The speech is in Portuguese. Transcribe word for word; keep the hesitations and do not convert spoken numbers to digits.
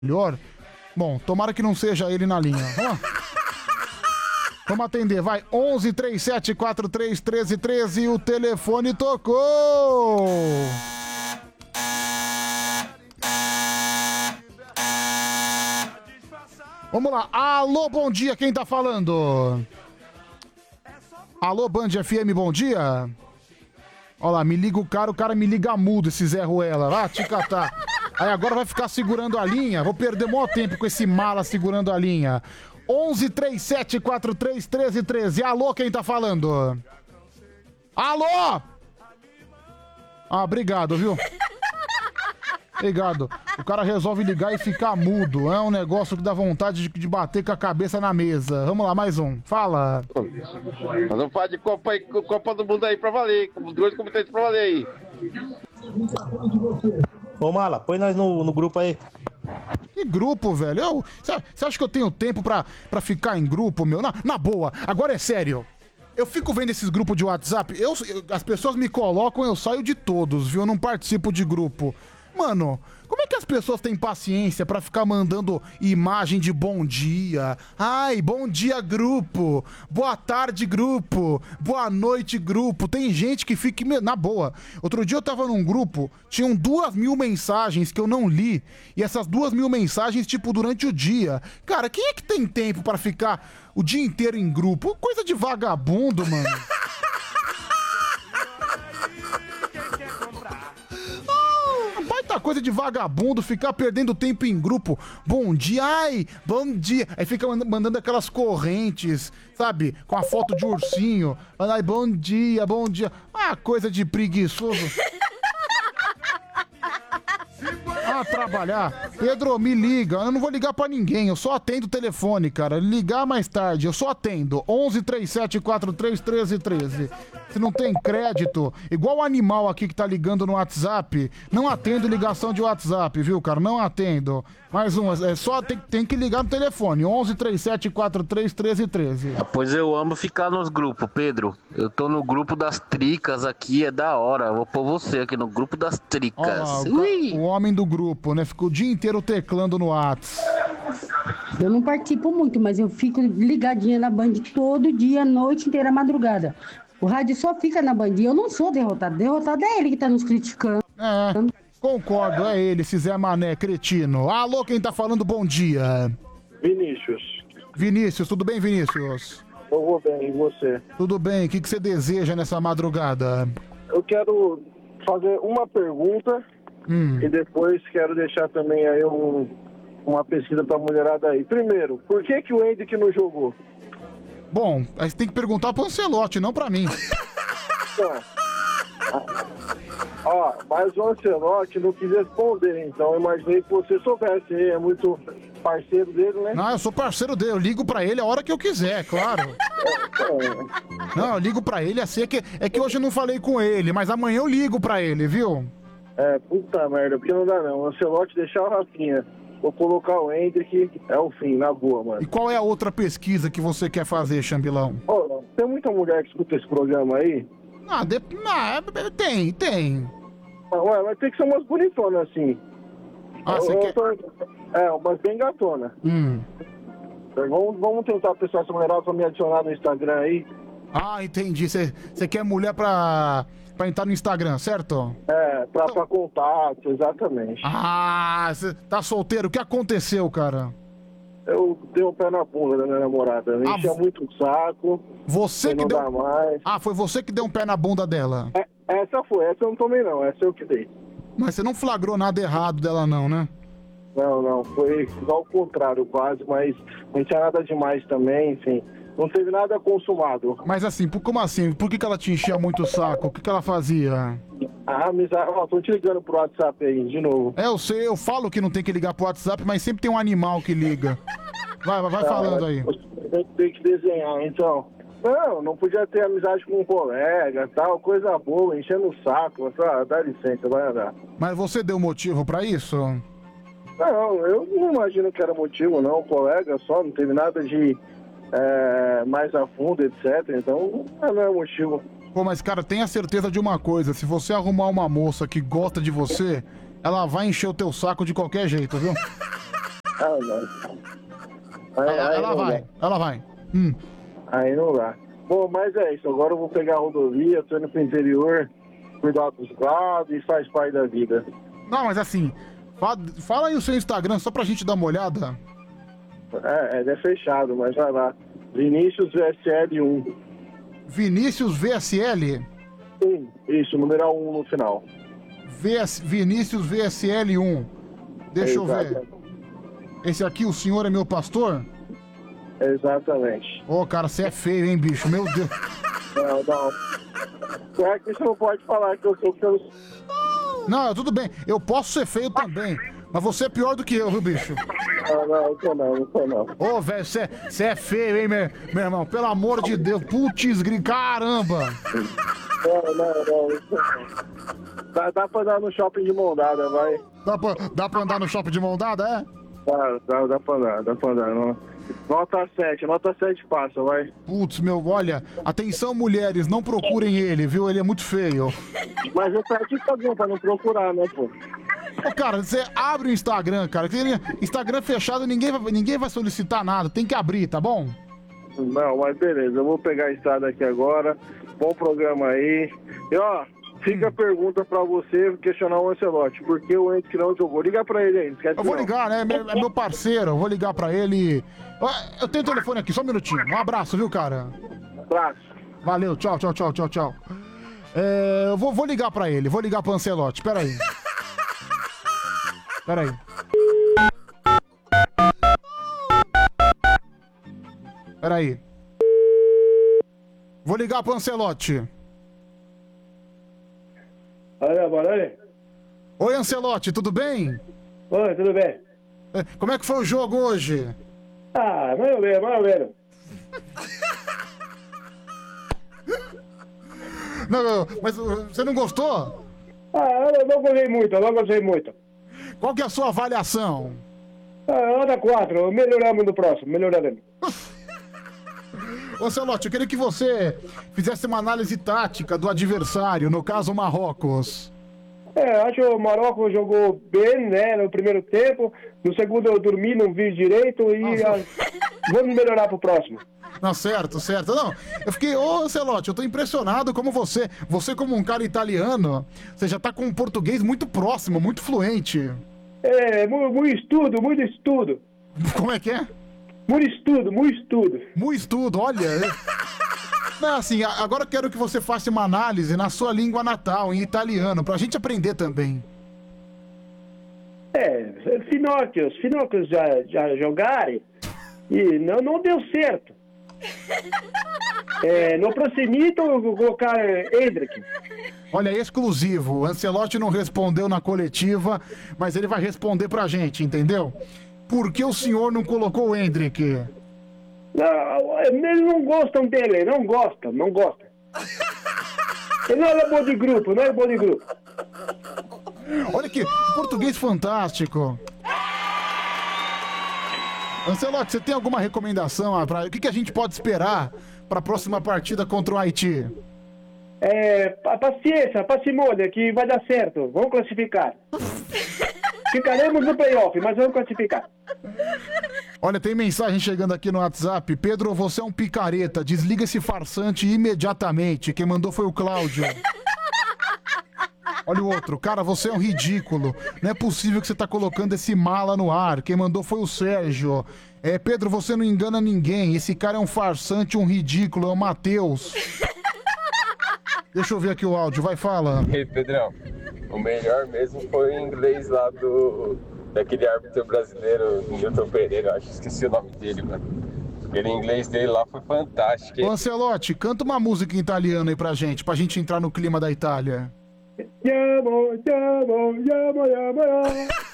melhor. Bom, tomara que não seja ele na linha. Vamos lá. Vamos atender, vai. onze, trinta e sete, quarenta e três, treze, treze. O telefone tocou. Vamos lá. Alô, bom dia. Quem tá falando? Alô, Band F M, bom dia. Olha lá, me liga o cara, o cara me liga mudo, esse Zé Ruela. Vai te catar. Aí agora vai ficar segurando a linha. Vou perder maior tempo com esse mala segurando a linha. onze, trinta e sete, quarenta e três, treze, treze. Alô, quem tá falando? Alô? Ah, obrigado, viu? Obrigado. O cara resolve ligar e ficar mudo. É um negócio que dá vontade de, de bater com a cabeça na mesa. Vamos lá, mais um. Fala. Nós vamos falar de Copa, aí, Copa do Mundo aí pra valer. Os dois comentários pra valer aí. Ô Mala, põe nós no, no grupo aí. Que grupo, velho? Você acha que eu tenho tempo pra, pra ficar em grupo, meu? Na, na boa, agora é sério. Eu fico vendo esses grupos de WhatsApp, eu, eu, as pessoas me colocam, eu saio de todos, viu? Eu não participo de grupo. Mano, como é que as pessoas têm paciência pra ficar mandando imagem de bom dia? Ai, bom dia, grupo. Boa tarde, grupo. Boa noite, grupo. Tem gente que fica... Na boa. Outro dia eu tava num grupo, tinham duas mil mensagens que eu não li. E essas duas mil mensagens, tipo, durante o dia. Cara, quem é que tem tempo pra ficar o dia inteiro em grupo? Coisa de vagabundo, mano. Baita coisa de vagabundo, ficar perdendo tempo em grupo. Bom dia, ai, bom dia. Aí fica mandando aquelas correntes, sabe? Com a foto de ursinho. Ai, bom dia, bom dia. Ah, coisa de preguiçoso. Ah, trabalhar. Pedro, me liga. Eu não vou ligar pra ninguém. Eu só atendo o telefone, cara. Ligar mais tarde. Eu só atendo. onze, trinta e sete, quarenta e três, treze, treze. Se não tem crédito, igual o animal aqui que tá ligando no WhatsApp, não atendo ligação de WhatsApp, viu, cara? Não atendo. Mais um, é só tem, tem que ligar no telefone. onze, trinta e sete, quarenta e três, treze, treze. Pois eu amo ficar nos grupos, Pedro. Eu tô no grupo das tricas aqui, é da hora. Vou pôr você aqui no grupo das tricas. Ó, o, o homem do grupo, né? Ficou o dia inteiro teclando no WhatsApp. Eu não participo muito, mas eu fico ligadinha na Band todo dia, noite inteira, madrugada. O rádio só fica na Band. Eu não sou derrotado. Derrotado é ele que tá nos criticando. É, concordo, é ele, esse Zé Mané, cretino. Alô, quem tá falando, bom dia. Vinícius. Vinícius, tudo bem, Vinícius? Eu vou bem, e você? Tudo bem, o que, que você deseja nessa madrugada? Eu quero fazer uma pergunta hum. e depois quero deixar também aí um, uma pesquisa pra mulherada aí. Primeiro, por que que o Hendrick não jogou? Bom, aí você tem que perguntar pro Ancelotti, não pra mim. Então, ó, mas o Ancelotti não quis responder, então eu imaginei que você soubesse, é muito parceiro dele, né? Não, eu sou parceiro dele, eu ligo pra ele a hora que eu quiser, claro. É. Não, eu ligo pra ele assim, é que, é que hoje eu não falei com ele, mas amanhã eu ligo pra ele, viu? É, puta merda, porque não dá não, o Ancelotti deixar o Rafinha, vou colocar o Hendrick, é o fim, na boa, mano. E qual é a outra pesquisa que você quer fazer, Chambilão? Ó, tem muita mulher que escuta esse programa aí? Ah, de... ah tem, tem. Ah, ué, mas tem que ser umas bonitonas assim. Ah, você quer... tô... É, umas bem gatona. Hum. Vamos, vamos tentar, pessoal, essa mulherada pra me adicionar no Instagram aí. Ah, entendi. Você quer mulher pra... pra entrar no Instagram, certo? É, pra, pra contato, exatamente. Ah, você tá solteiro, o que aconteceu, cara? Eu dei um pé na bunda da minha namorada, me ah, enchia muito o saco. Você que não deu... dá mais. Ah, foi você que deu um pé na bunda dela? É, essa foi, essa eu não tomei não, essa eu que dei. Mas você não flagrou nada errado dela não, né? Não, não, foi ao contrário quase, mas não tinha nada demais também, enfim. Não teve nada consumado. Mas assim, por, como assim? Por que, que ela te enchia muito o saco? O que, que ela fazia? Ah, amizade. Ó, tô te ligando pro WhatsApp aí, de novo. É, eu sei, eu falo que não tem que ligar pro WhatsApp, mas sempre tem um animal que liga. Vai, vai, vai falando aí. Tem, tem que desenhar, então. Não, não podia ter amizade com um colega, tal, coisa boa, enchendo o saco. Ah, dá licença, vai andar. Mas você deu motivo pra isso? Não, eu não imagino que era motivo, não. Colega só, não teve nada de é, mais a fundo, etcétera. Então, não é motivo. Pô, mas cara, tenha certeza de uma coisa, se você arrumar uma moça que gosta de você, ela vai encher o teu saco de qualquer jeito, viu? Ah, não. Aí, Ela, aí ela não vai, dá. ela vai. Hum. Aí não dá. Bom, mas é isso. Agora eu vou pegar a rodovia, tô indo pro interior, cuidar dos lados e faz parte da vida. Não, mas assim, fa- fala aí o seu Instagram só pra gente dar uma olhada. É, ele é fechado, mas vai lá. Vinícius V S L um. Vinícius V S L? um. Isso, numeral um no final. VS, Vinícius V S L um. Deixa eu ver. Exatamente. Esse aqui, o senhor é meu pastor? Exatamente. Ô, cara, você é feio, hein, bicho? Meu Deus. Não, não. Será que você não pode falar que eu sou pelo... Não, tudo bem. Eu posso ser feio também. Mas você é pior do que eu, viu, bicho? Não, não, não tô não, não tô não. Ô, velho, você é feio, hein, meu, meu irmão? Pelo amor de Deus. Putz, gri- caramba. Não, não, não. não tô não. Dá, dá pra andar no shopping de mão dada, vai. Dá pra, dá pra andar no shopping de mão dada, é? Dá, dá, dá pra andar, dá pra andar. Não. Nota sete, nota sete passa, vai. Putz, meu, olha, atenção mulheres, não procurem ele, viu? Ele é muito feio. Mas eu tô aqui também pra não procurar, né, pô? Ô, cara, você abre o Instagram, cara. que ele- Instagram fechado, ninguém vai, ninguém vai solicitar nada. Tem que abrir, tá bom? Não, mas beleza, eu vou pegar a estrada aqui agora. Bom programa aí. E ó, fica a pergunta pra você questionar o Ancelotti. Por que o Hendrick não jogou? Liga pra ele aí, não esquece Eu vou não. ligar, né? Meu- É meu parceiro, eu vou ligar pra ele. Ó, eu tenho o telefone aqui, só um minutinho. Um abraço, viu, cara? Abraço. Valeu, tchau, tchau, tchau, tchau, tchau. É, eu vou, vou ligar pra ele, vou ligar pro Ancelotti, peraí. Peraí. Peraí. Vou ligar pro Ancelotti. Olha, boa noite. Oi, Ancelotti, tudo bem? Oi, tudo bem? É, Como é que foi o jogo hoje? Ah, mais ou menos, mais ou menos. Não, não, mas uh, você não gostou? Ah, eu não gostei muito, eu não gostei muito. Qual que é a sua avaliação? Ah, nota quatro, melhoramos no próximo, melhoramos. Ô, Ancelotti, eu queria que você fizesse uma análise tática do adversário, no caso o Marrocos. É, acho que o Marrocos jogou bem, né, no primeiro tempo. No segundo eu dormi, não vi direito e ah, vamos melhorar pro próximo. Não, certo, certo. Não, eu fiquei, ô Ancelotti, eu tô impressionado como você, você como um cara italiano, você já tá com um português muito próximo, muito fluente. É, muito, muito estudo, muito estudo. Como é que é? Muito estudo, muito estudo. Muito estudo, olha. Não, assim, a- agora eu quero que você faça uma análise na sua língua natal, em italiano, pra gente aprender também. É, Finóquios, Finóquios já, já jogaram e não, não deu certo. É, no Proximito eu vou colocar Hendrick. Olha, é exclusivo. O Ancelotti não respondeu na coletiva, mas ele vai responder pra gente, entendeu? Por que o senhor não colocou o Hendrick? Não, eles não gostam dele, não gostam, não gostam. Ele não é bom de grupo, não é bom de grupo. Olha que português fantástico. Ancelotti, você tem alguma recomendação? ah, pra- O que, que a gente pode esperar para a próxima partida contra o Haiti? É, pa- paciência, parcimônia, que vai dar certo. Vamos classificar. Ficaremos no playoff, mas vamos classificar. Olha, tem mensagem chegando aqui no WhatsApp. Pedro, você é um picareta. Desliga esse farsante imediatamente. Quem mandou foi o Cláudio. Olha o outro. Cara, você é um ridículo. Não é possível que você tá colocando esse mala no ar. Quem mandou foi o Sérgio. É, Pedro, você não engana ninguém. Esse cara é um farsante, um ridículo. É o Matheus. Deixa eu ver aqui o áudio. Vai, fala. Ei, Pedrão, o melhor mesmo foi o inglês lá do daquele árbitro brasileiro, Newton Pereira, eu acho que esqueci o nome dele, mano. Aquele inglês dele lá foi fantástico. Ô, Ancelotti, canta uma música em italiano aí pra gente, pra gente entrar no clima da Itália. Yamo, yamo, yamo, yamo, yamo.